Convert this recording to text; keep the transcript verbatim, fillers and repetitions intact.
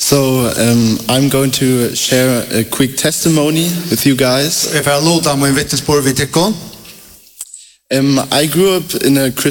So um, I'm going to share a quick testimony with you guys. Jeg får låta min vittnesbörd vid tikkon. Um, I grew up in a Christian